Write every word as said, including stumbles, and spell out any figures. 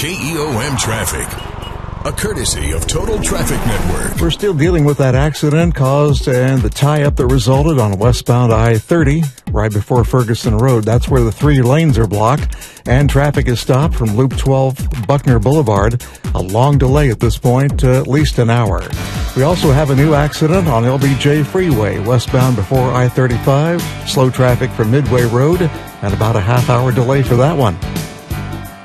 K E O M traffic. A courtesy of Total Traffic Network. We're still dealing with that accident caused and the tie-up that resulted on westbound I thirty right before Ferguson Road. That's where the three lanes are blocked and traffic is stopped from Loop twelve Buckner Boulevard. A long delay at this point, uh, at least an hour. We also have a new accident on L B J Freeway westbound before I thirty-five. Slow traffic from Midway Road and about a half hour delay for that one.